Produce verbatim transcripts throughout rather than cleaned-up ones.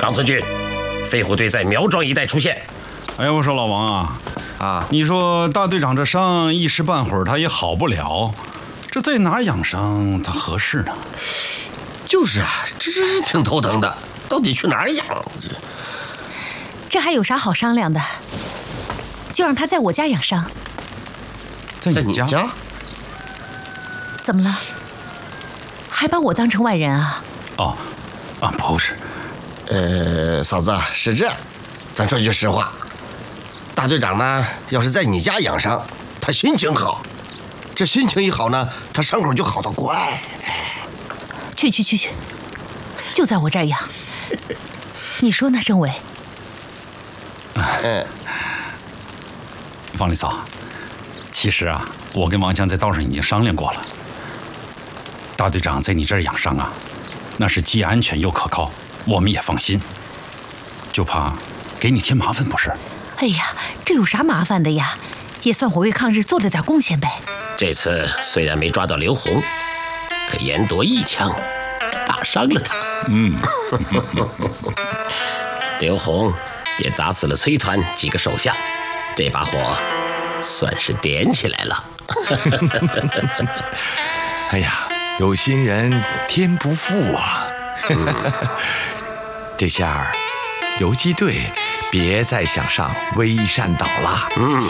冈村君，飞虎队在苗庄一带出现。 哎，我说老王啊， 啊， 你说大队长这伤一时半会儿他也好不了，这在哪儿养伤他合适呢？ 就是啊，这这是挺头疼的，到底去哪儿养？这这还有啥好商量的？就让他在我家养伤。 在你家？ 家？ 怎么了？还把我当成外人啊？ 哦，啊，不是。 呃，嫂子是这样，咱说句实话，大队长呢，要是在你家养伤，他心情好，这心情一好呢，他伤口就好得快。 去去去去，就在我这儿养。你说呢，政委？ 嗯， 方丽嫂，其实啊，我跟王强在道上已经商量过了。大队长在你这儿养伤啊，那是既安全又可靠，我们也放心。就怕给你添麻烦，不是？ 哎呀，这有啥麻烦的呀？也算我为抗日做了点贡献呗。 这次虽然没抓到刘洪，可严夺一枪，打伤了他。 嗯， 刘洪也打死了崔团几个手下，这把火算是点起来了。 哎呀，有心人天不负啊！这下游击队别再想上微山岛了。 嗯，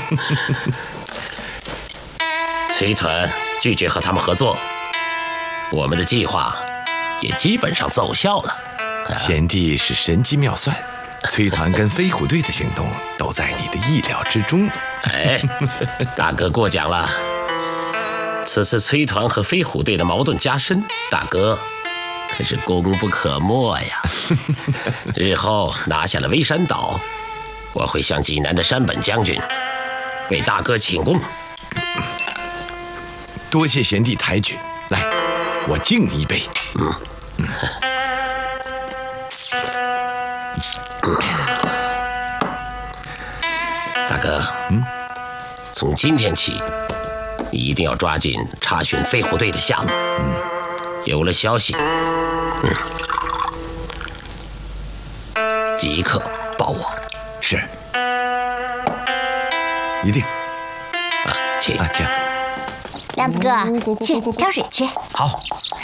崔团拒绝和他们合作，我们的计划也基本上奏效了。 贤弟是神机妙算，崔团跟飞虎队的行动都在你的意料之中。 哎，大哥过奖了。此次崔团和飞虎队的矛盾加深，大哥可是功不可没呀。日后拿下了微山岛，我会向济南的山本将军为大哥请功。 多谢贤弟抬举，来，我敬你一杯。嗯。嗯大哥，嗯，从今天起，你一定要抓紧查询飞虎队的下落。嗯，有了消息，嗯，即刻报我。 是，一定。 啊，请啊，请。 亮子哥，去挑水去。 好。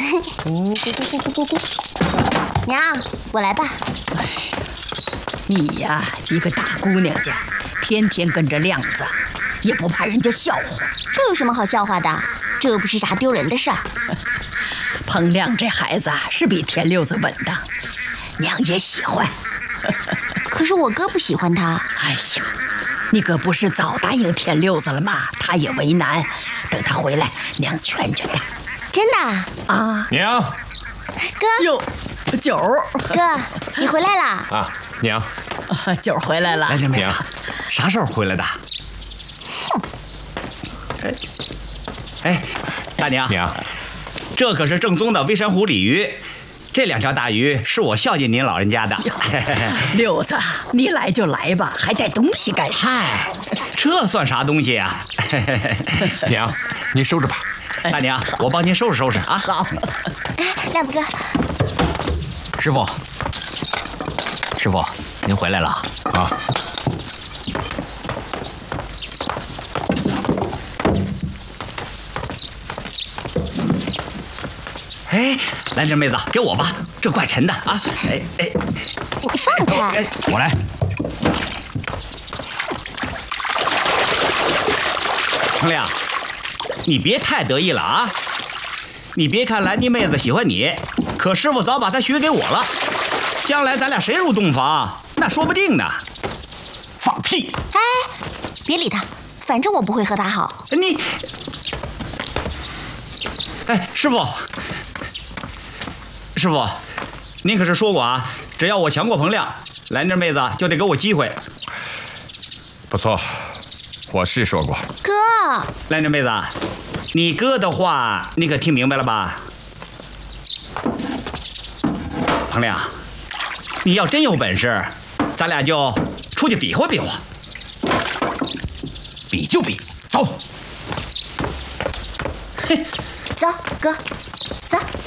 娘，我来吧。 哎，你呀，一个大姑娘家，天天跟着亮子，也不怕人家笑话。 这有什么好笑话的？这又不是啥丢人的事儿。 彭亮这孩子啊，是比田六子稳当，娘也喜欢。 可是我哥不喜欢他。 哎呀，你哥不是早答应田六子了吗？他也为难，等他回来，娘劝劝他。 真的啊？ 娘， 哥， 哟，九儿， 哥，你回来啦？ 啊，娘， 九儿回来了。 来，这妹子，啥时候回来的？ 哼。 哎，哎，大娘， 娘， 这可是正宗的微山湖鲤鱼。这两条大鱼是我孝敬您老人家的。 六子，你来就来吧，还带东西干啥？ 嗨，这算啥东西啊？ 娘，你收着吧。 大娘，我帮您收拾收拾啊。 好。 哎，亮子哥， 师傅，师傅，您回来了啊。 哎，来，这妹子，给我吧，这怪沉的啊！哎哎， 你放开！ 我来。 程亮，你别太得意了啊！你别看兰妮妹子喜欢你，可师傅早把她许给我了。将来咱俩谁入洞房，那说不定呢。放屁！ 哎，别理他，反正我不会和他好。 你，哎，师傅。师傅，您可是说过啊，只要我强过彭亮，兰这妹子就得给我机会。 不错，我是说过。 哥， 兰这妹子，你哥的话你可听明白了吧？彭亮，你要真有本事，咱俩就出去比划比划。 比就比，走。 走，哥。